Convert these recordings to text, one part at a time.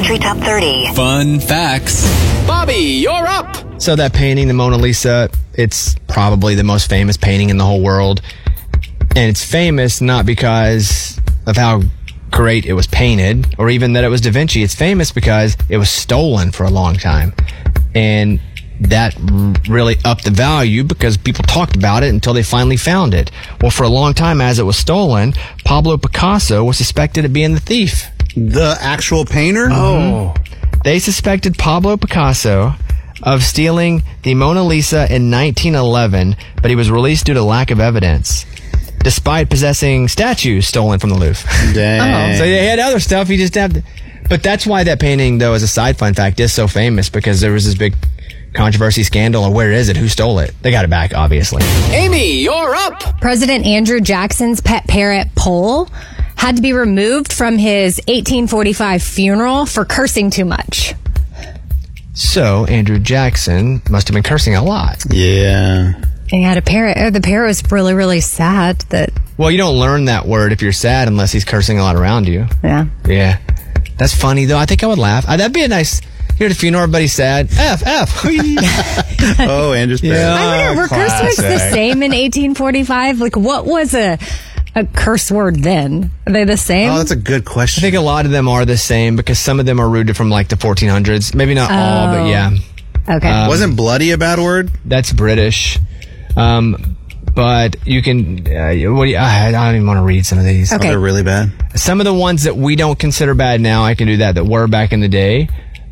Country Top 30. Fun facts. Bobby, you're up. So that painting, the Mona Lisa, it's probably the most famous painting in the whole world. And it's famous not because of how great it was painted or even that it was Da Vinci. It's famous because it was stolen for a long time. And that really upped the value because people talked about it until they finally found it. Well, for a long time, as it was stolen, Pablo Picasso was suspected of being the thief. The actual painter? Oh. They suspected Pablo Picasso of stealing the Mona Lisa in 1911, but he was released due to lack of evidence, despite possessing statues stolen from the Louvre. Dang. So they had other stuff. He just had... But that's why that painting, though, as a side fun fact, is so famous, because there was this big controversy scandal on where is it, who stole it. They got it back, obviously. Amy, you're up. President Andrew Jackson's pet parrot, Pole, had to be removed from his 1845 funeral for cursing too much. So Andrew Jackson must have been cursing a lot. Yeah. He had a parrot. The parrot was really, really sad that... Well, you don't learn that word if you're sad unless he's cursing a lot around you. Yeah. Yeah. That's funny, though. I think I would laugh. That'd be a nice... Here at the funeral, everybody's sad. F. Oh, Andrew's parrot. Yeah. I wonder, were curse words the same in 1845? Like, what was a curse word then? Are they the same? Oh, that's a good I question. think a lot of them are the same because some of them are rooted from like the 1400s. Maybe not all, but yeah. Okay. Wasn't bloody a bad word? That's British. But you can... I don't even want to read some of these. Okay. Oh, they're really bad. Some of the ones that we don't consider bad now, I can do that were back in the day.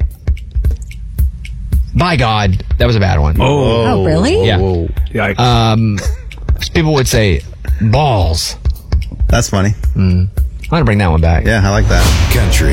By God, that was a bad one. Oh, really? Yeah. Whoa. Yikes. People would say balls. That's funny. I'm going to bring that one back. Yeah, I like that. Country.